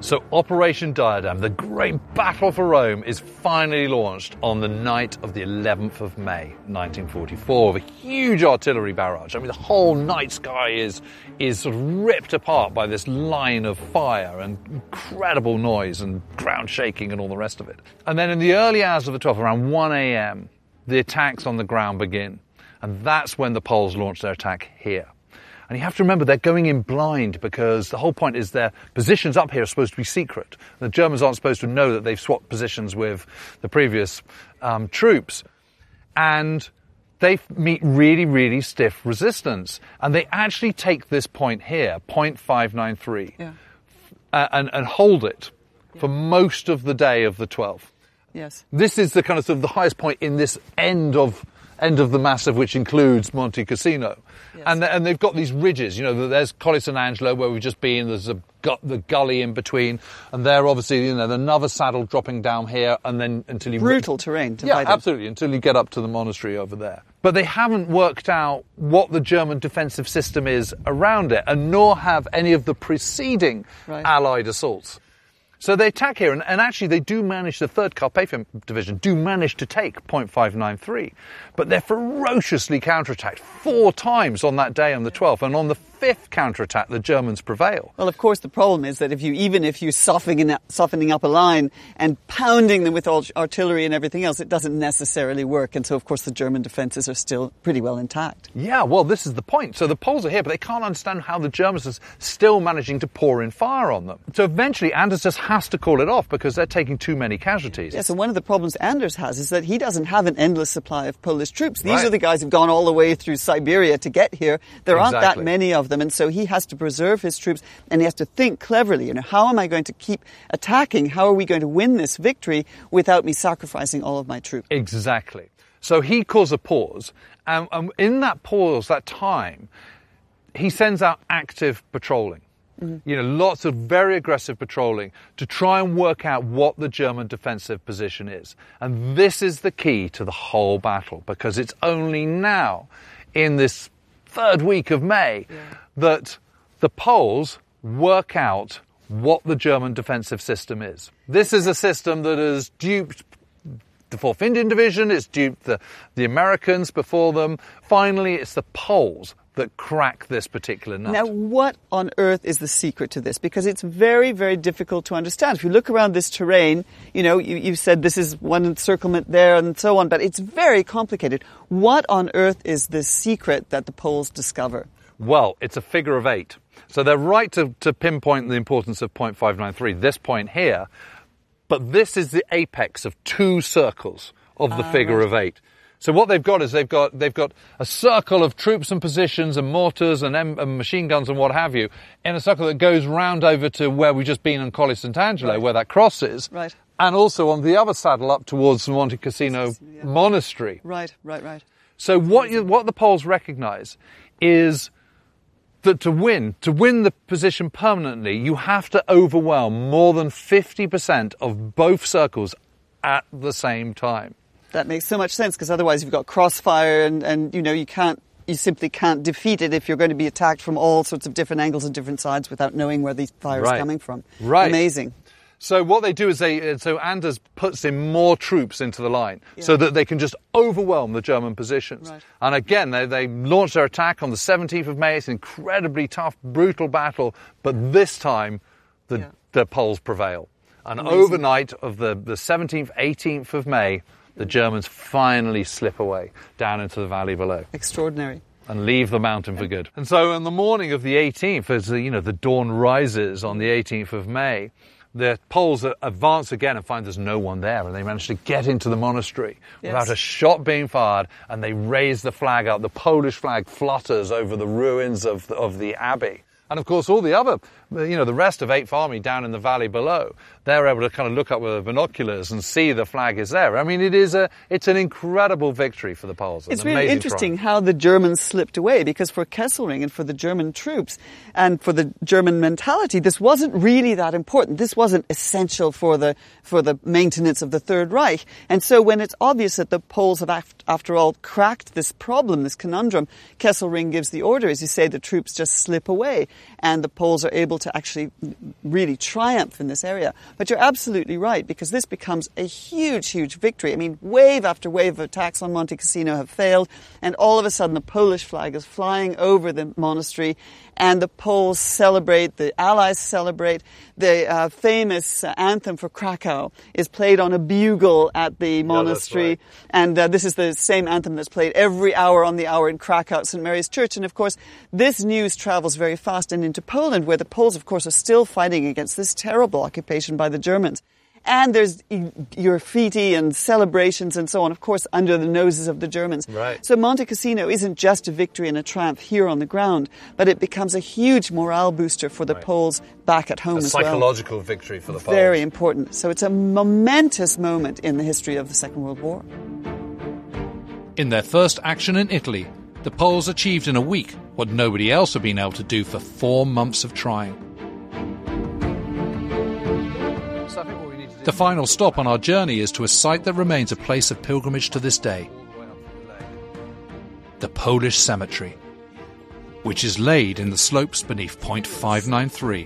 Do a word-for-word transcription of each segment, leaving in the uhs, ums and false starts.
So Operation Diadem, the great battle for Rome, is finally launched on the night of the eleventh of May, nineteen forty-four, with a huge artillery barrage. I mean, the whole night sky is, is sort of ripped apart by this line of fire and incredible noise and ground shaking and all the rest of it. And then in the early hours of the twelfth, around one a.m., the attacks on the ground begin. And that's when the Poles launch their attack here. And you have to remember they're going in blind because the whole point is their positions up here are supposed to be secret. The Germans aren't supposed to know that they've swapped positions with the previous um, troops. And they meet really, really stiff resistance. And they actually take this point here, point five nine three, yeah. uh, and, and hold it yeah. for most of the day of the twelfth. Yes. This is the kind of, sort of the highest point in this end of end of the massif, which includes Monte Cassino. Yes. And, and they've got these ridges, you know, there's Colle San Angelo where we've just been, there's a gu- the gully in between, and there obviously, you know, another saddle dropping down here, and then until you... Brutal terrain to Yeah, fight absolutely, until you get up to the monastery over there. But they haven't worked out what the German defensive system is around it, and nor have any of the preceding right. Allied assaults. So they attack here, and, and actually they do manage, the third Carpathian Division do manage to take point five nine three, but they're ferociously counterattacked four times on that day on the twelfth, and on the fifth counterattack the Germans prevail. Well, of course, the problem is that if you, even if you're softening, softening up a line and pounding them with all artillery and everything else, it doesn't necessarily work, and so of course the German defences are still pretty well intact. Yeah, well, this is the point. So the Poles are here, but they can't understand how the Germans are still managing to pour in fire on them. So eventually Anders just has to call it off because they're taking too many casualties. Yes, and one of the problems Anders has is that he doesn't have an endless supply of Polish troops. These right. are the guys who've gone all the way through Siberia to get here. There exactly. aren't that many of them, and so he has to preserve his troops, and he has to think cleverly, you know, how am I going to keep attacking? How are we going to win this victory without me sacrificing all of my troops? Exactly. So he calls a pause, and, and in that pause, that time, he sends out active patrolling. Mm-hmm. You know, lots of very aggressive patrolling to try and work out what the German defensive position is. And this is the key to the whole battle, because it's only now, in this third week of May, yeah. that the Poles work out what the German defensive system is. This is a system that has duped the fourth Indian Division, it's duped the, the Americans before them. Finally, it's the Poles that crack this particular nut. Now, what on earth is the secret to this? Because it's very, very difficult to understand. If you look around this terrain, you know, you, you've said this is one encirclement there and so on, but it's very complicated. What on earth is the secret that the Poles discover? Well, it's a figure of eight. So they're right to, to pinpoint the importance of point five nine three, this point here, but this is the apex of two circles of the ah, figure right. of eight. So what they've got is they've got they've got a circle of troops and positions and mortars and, em- and machine guns and what have you in a circle that goes round over to where we've just been in Colle Sant'Angelo, right. where that cross is, right. and also on the other saddle up towards the Monte Cassino yeah. monastery. Right, right, right. So what you, what the Poles recognise is that to win, to win the position permanently, you have to overwhelm more than fifty percent of both circles at the same time. That makes so much sense, because otherwise you've got crossfire and, and, you know, you can't, you simply can't defeat it if you're going to be attacked from all sorts of different angles and different sides without knowing where the fire right. is coming from. Right. Amazing. So what they do is they, so Anders puts in more troops into the line yeah. so that they can just overwhelm the German positions. Right. And again, they, they launch their attack on the seventeenth of May. It's an incredibly tough, brutal battle, but this time the, yeah. the Poles prevail. And Amazing. Overnight of the, the seventeenth, eighteenth of May, the Germans finally slip away down into the valley below. Extraordinary. And leave the mountain for good. And so on the morning of the eighteenth, as the, you know, the dawn rises on the eighteenth of May, the Poles advance again and find there's no one there, and they manage to get into the monastery yes. without a shot being fired, and they raise the flag up. The Polish flag flutters over the ruins of the, of the abbey. And of course, all the other, you know, the rest of eighth Army down in the valley below, they're able to kind of look up with their binoculars and see the flag is there. I mean, it is a, it's an incredible victory for the Poles. It's really interesting how the Germans slipped away, because for Kesselring and for the German troops and for the German mentality, this wasn't really that important. This wasn't essential for the, for the maintenance of the Third Reich. And so when it's obvious that the Poles have, after all, cracked this problem, this conundrum, Kesselring gives the order, as you say, the troops just slip away. and the Poles are able to actually really triumph in this area. But you're absolutely right, because this becomes a huge, huge victory. I mean, wave after wave of attacks on Monte Cassino have failed, and all of a sudden the Polish flag is flying over the monastery, and the Poles celebrate, the Allies celebrate. The uh, famous uh, anthem for Krakow is played on a bugle at the monastery, yeah, right. and uh, this is the same anthem that's played every hour on the hour in Krakow at Saint Mary's Church. And of course, this news travels very fast and into Poland, where the Poles, of course, are still fighting against this terrible occupation by the Germans. And there's graffiti and celebrations and so on, of course, under the noses of the Germans. Right. So Monte Cassino isn't just a victory and a triumph here on the ground, but it becomes a huge morale booster for the right. Poles back at home a as well. A psychological victory for the Poles. Very important. So it's a momentous moment in the history of the Second World War. In their first action in Italy, the Poles achieved in a week what nobody else had been able to do for four months of trying. The final stop on our journey is to a site that remains a place of pilgrimage to this day. The Polish Cemetery, which is laid in the slopes beneath point five nine three.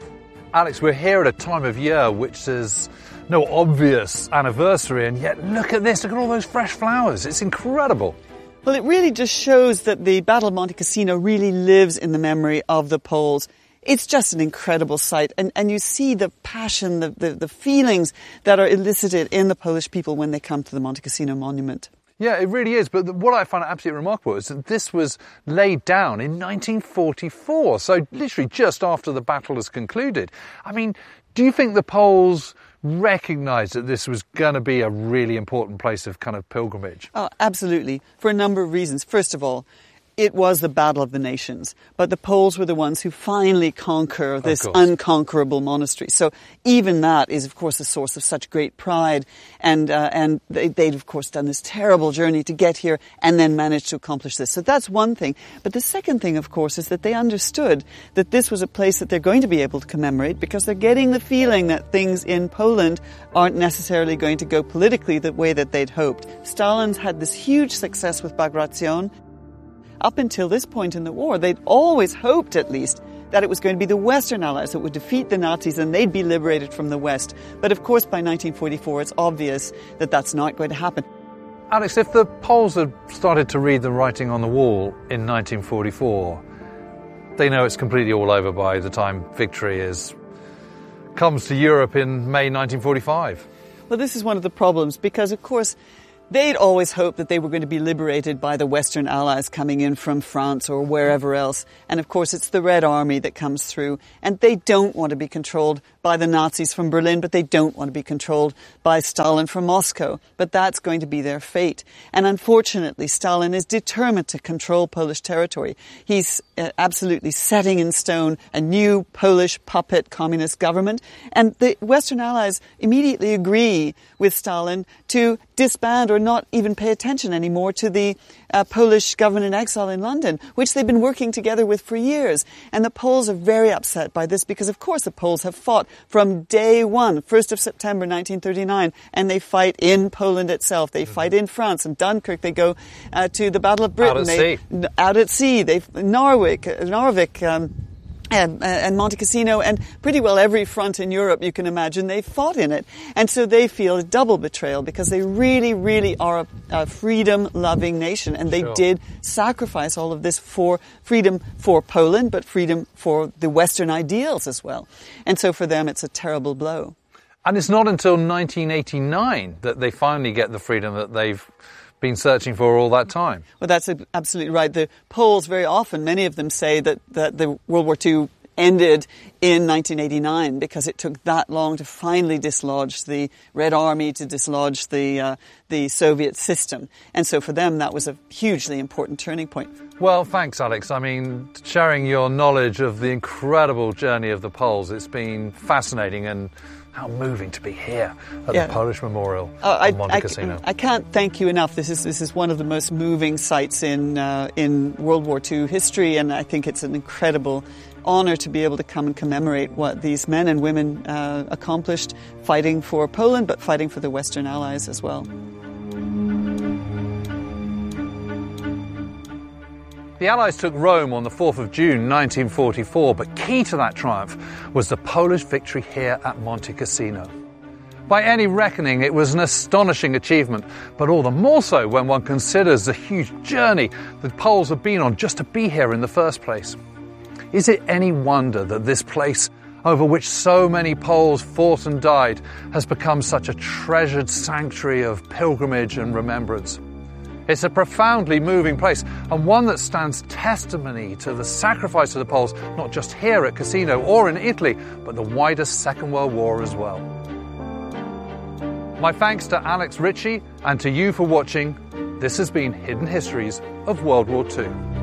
Alex, we're here at a time of year which is no obvious anniversary, and yet look at this, look at all those fresh flowers. It's incredible. Well, it really just shows that the Battle of Monte Cassino really lives in the memory of the Poles. It's just an incredible sight, and, and you see the passion, the, the, the feelings that are elicited in the Polish people when they come to the Monte Cassino monument. Yeah, it really is. But what I find absolutely remarkable is that this was laid down in nineteen forty-four, so literally just after the battle has concluded. I mean, do you think the Poles recognised that this was going to be a really important place of kind of pilgrimage? Oh, absolutely, for a number of reasons. First of all, it was the Battle of the Nations, but the Poles were the ones who finally conquer this unconquerable monastery. So even that is, of course, a source of such great pride. And uh, and they, they'd, of course, done this terrible journey to get here and then managed to accomplish this. So that's one thing. But the second thing, of course, is that they understood that this was a place that they're going to be able to commemorate, because they're getting the feeling that things in Poland aren't necessarily going to go politically the way that they'd hoped. Stalin's had this huge success with Bagration. Up until this point in the war, they'd always hoped, at least, that it was going to be the Western Allies that would defeat the Nazis and they'd be liberated from the West. But of course, by nineteen forty-four, it's obvious that that's not going to happen. Alex, if the Poles had started to read the writing on the wall in nineteen forty-four, they know it's completely all over by the time victory is comes to Europe in May nineteen forty-five. Well, this is one of the problems, because, of course, they'd always hoped that they were going to be liberated by the Western Allies coming in from France or wherever else. And of course, it's the Red Army that comes through. And they don't want to be controlled by the Nazis from Berlin, but they don't want to be controlled by Stalin from Moscow. But that's going to be their fate. And unfortunately, Stalin is determined to control Polish territory. He's uh, absolutely setting in stone a new Polish puppet communist government. And the Western Allies immediately agree with Stalin to disband or not even pay attention anymore to the uh, Polish government in exile in London, which they've been working together with for years. And the Poles are very upset by this, because, of course, the Poles have fought from day one, first of September nineteen thirty-nine, and they fight in Poland itself. They mm-hmm. fight in France. In Dunkirk, they go uh, to the Battle of Britain. Out at they, sea. Out at sea. They, Norwich, Norvik, um, And, and Monte Cassino, and pretty well every front in Europe you can imagine, they fought in it. And so they feel a double betrayal, because they really, really are a, a freedom-loving nation, and they Sure. did sacrifice all of this for freedom for Poland, but freedom for the Western ideals as well. And so for them, it's a terrible blow. And it's not until nineteen eighty-nine that they finally get the freedom that they've been searching for all that time. Well, that's absolutely right. The Poles, very often, many of them say that, that the World War Two ended in nineteen eighty-nine because it took that long to finally dislodge the Red Army, to dislodge the uh, the Soviet system. And so for them, that was a hugely important turning point. Well, thanks, Alex. I mean, sharing your knowledge of the incredible journey of the Poles, it's been fascinating, and how moving to be here at yeah. the Polish Memorial uh, on Monte I, Cassino. I, I can't thank you enough. This is this is one of the most moving sites in uh, in World War Two history, and I think it's an incredible honour to be able to come and commemorate what these men and women uh, accomplished, fighting for Poland, but fighting for the Western Allies as well. The Allies took Rome on the fourth of June nineteen forty-four, but key to that triumph was the Polish victory here at Monte Cassino. By any reckoning, it was an astonishing achievement, but all the more so when one considers the huge journey the Poles have been on just to be here in the first place. Is it any wonder that this place, over which so many Poles fought and died, has become such a treasured sanctuary of pilgrimage and remembrance? It's a profoundly moving place, and one that stands testimony to the sacrifice of the Poles, not just here at Cassino or in Italy, but the wider Second World War as well. My thanks to Alex Ritchie and to you for watching. This has been Hidden Histories of World War Two.